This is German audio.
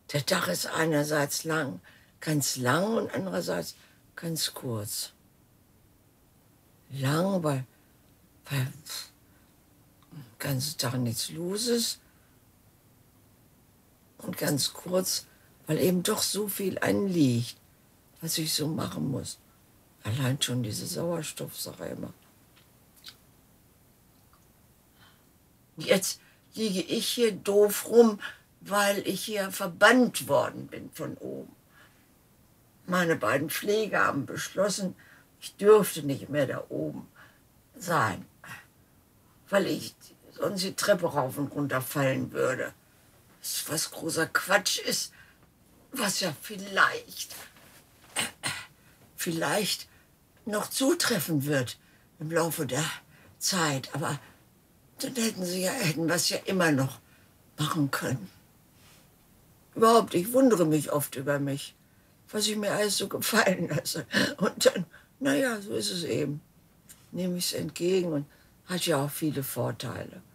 Der Tag ist einerseits lang, ganz lang und andererseits ganz kurz. Lang, weil den ganzen Tag nichts los ist. Und ganz kurz, weil eben doch so viel anliegt, was ich so machen muss. Allein schon diese Sauerstoffsache immer. Jetzt liege ich hier doof rum, weil ich hier verbannt worden bin von oben. Meine beiden Pfleger haben beschlossen, ich dürfte nicht mehr da oben sein, weil ich sonst die Treppe rauf und runter fallen würde. Was großer Quatsch ist, was ja vielleicht noch zutreffen wird im Laufe der Zeit. Aber dann hätten wir es ja immer noch machen können. Überhaupt, ich wundere mich oft über mich, was ich mir alles so gefallen lasse. Und dann, naja, so ist es eben. Nehme ich es entgegen und hat ja auch viele Vorteile.